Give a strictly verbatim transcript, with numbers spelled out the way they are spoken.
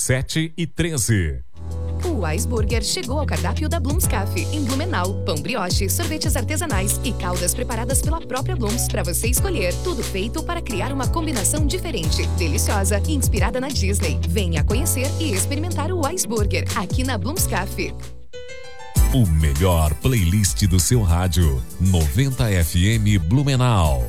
sete e treze. O Wise Burger chegou ao cardápio da Blooms Café, em Blumenau. Pão brioche, sorvetes artesanais e caldas preparadas pela própria Blooms para você escolher. Tudo feito para criar uma combinação diferente, deliciosa e inspirada na Disney. Venha conhecer e experimentar o Wise Burger aqui na Blooms Café. O melhor playlist do seu rádio, noventa F M Blumenau.